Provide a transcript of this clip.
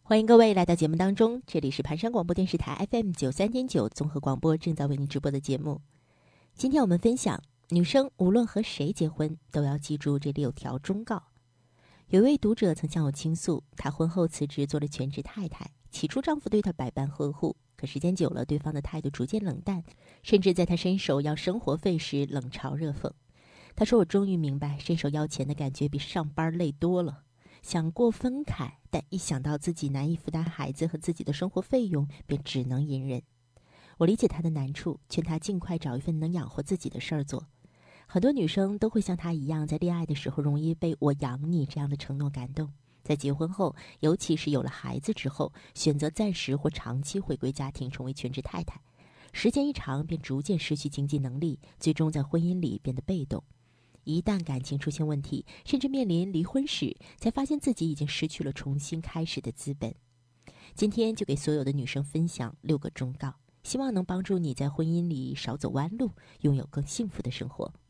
欢迎各位来到节目当中，这里是盘山广播电视台 FM93.9 综合广播正在为您直播的节目。今天我们分享，女生无论和谁结婚，都要记住这6条忠告。有一位读者曾向我倾诉，她婚后辞职做了全职太太，起初丈夫对她百般呵护，可时间久了，对方的态度逐渐冷淡，甚至在她伸手要生活费时冷嘲热讽。她说，我终于明白伸手要钱的感觉比上班累多了。想过分开，但一想到自己难以负担孩子和自己的生活费用，便只能隐忍。我理解她的难处，劝她尽快找一份能养活自己的事儿做。很多女生都会像她一样，在恋爱的时候容易被我养你这样的承诺感动，在结婚后，尤其是有了孩子之后，选择暂时或长期回归家庭，成为全职太太。时间一长，便逐渐失去经济能力，最终在婚姻里变得被动。一旦感情出现问题，甚至面临离婚时，才发现自己已经失去了重新开始的资本。今天就给所有的女生分享6个忠告，希望能帮助你在婚姻里少走弯路，拥有更幸福的生活。